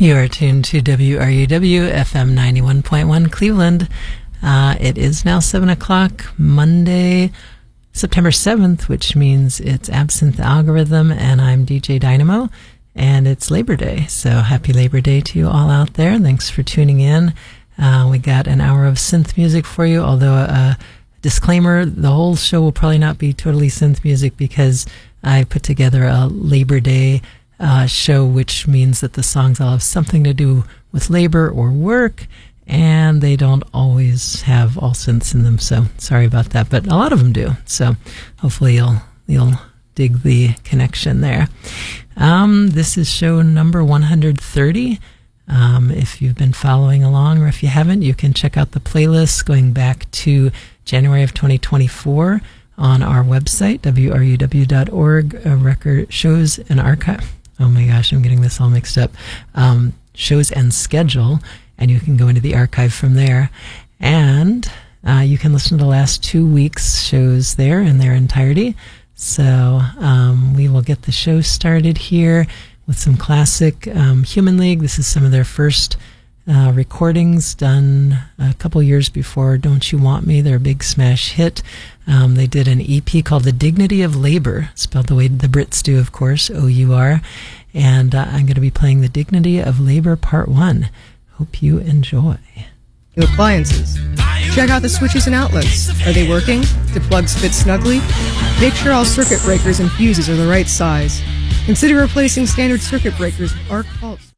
You are tuned to WRUW FM 91.1 Cleveland. It is now 7 o'clock, Monday, September 7th, which means it's Absinthe Algorithm, and I'm DJ Dynamo, and it's Labor Day. So happy Labor Day to you all out there. Thanks for tuning in. We got an hour of synth music for you, although disclaimer, the whole show will probably not be totally synth music because I put together a Labor Day show, which means that the songs all have something to do with labor or work, and they don't always have all synths in them, so sorry about that, but a lot of them do, so hopefully you'll dig the connection there. This is show number 130. If you've been following along, or if you haven't, you can check out the playlist going back to January of 2024 on our website, wruw.org, record shows and archive. Oh my gosh, I'm getting this all mixed up. Shows and schedule, and you can go into the archive from there. And you can listen to the last 2 weeks' shows there in their entirety. So we will get the show started here with some classic Human League. This is some of their first recordings done a couple years before Don't You Want Me, their big smash hit. They did an EP called The Dignity of Labor, spelled the way the Brits do, of course, O-U-R. And I'm going to be playing The Dignity of Labor Part 1. Hope you enjoy. New appliances. Check out the switches and outlets. Are they working? Do plugs fit snugly? Make sure all circuit breakers and fuses are the right size. Consider replacing standard circuit breakers with arc fault.